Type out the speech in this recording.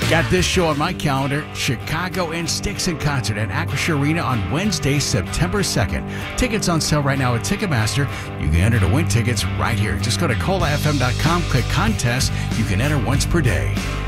Got this show on my calendar, Chicago and Styx in concert at Acrisure Arena on Wednesday, September 2nd. Tickets on sale right now at Ticketmaster. You can enter to win tickets right here. Just go to colafm.com, click contest. You can enter once per day.